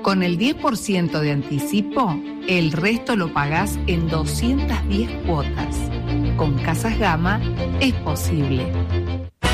Con el 10% de anticipo, el resto lo pagás en 210 cuotas. Con Casas Gama es posible.